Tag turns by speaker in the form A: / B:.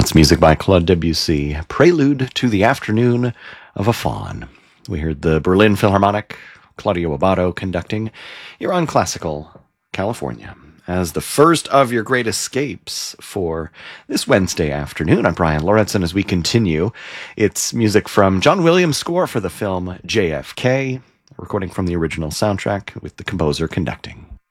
A: That's music by Claude Debussy, Prelude to the Afternoon of a Faun. We heard the Berlin Philharmonic, Claudio Abbado conducting. You're on Classical California as the first of your great escapes for this Wednesday afternoon. I'm Brian Lorentzen as we continue. It's music from John Williams' score for the film JFK, a recording from the original soundtrack with the composer conducting.